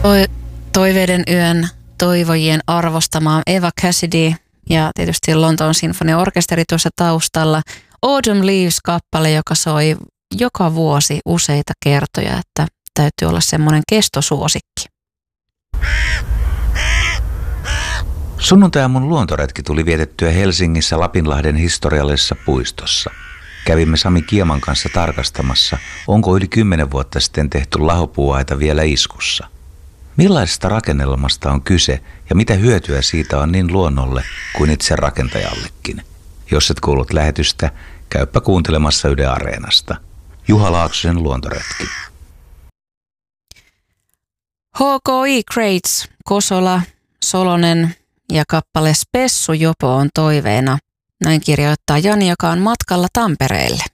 Toiveiden yön toivojien arvostamaan Eva Cassidy ja tietysti Lontoon sinfoniaorkesteri tuossa taustalla. Autumn Leaves-kappale, joka soi joka vuosi useita kertoja, että täytyy olla semmoinen kestosuosikki. Sunnuntai-aamun luontoretki tuli vietettyä Helsingissä Lapinlahden historiallisessa puistossa. Kävimme Sami Kieman kanssa tarkastamassa, onko yli 10 vuotta sitten tehty lahopuuaita vielä iskussa. Millaisesta rakennelmasta on kyse ja mitä hyötyä siitä on niin luonnolle kuin itse rakentajallekin? Jos et kuullut lähetystä, käyppä kuuntelemassa Yle Areenasta. Juha Laaksosen luontoretki. HKI Crates, Kosola, Solonen ja kappale Spessu Jopo on toiveena. Näin kirjoittaa Jani, joka on matkalla Tampereelle.